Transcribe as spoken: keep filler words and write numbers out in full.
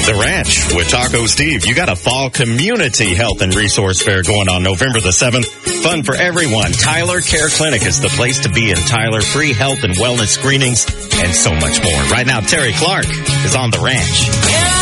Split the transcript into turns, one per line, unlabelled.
The Ranch with Taco Steve. You got a fall community health and resource fair going on November the seventh. Fun for everyone. Tyler Care Clinic is the place to be in Tyler. Free health and wellness screenings and so much more. Right now, Terry Clark is on The Ranch.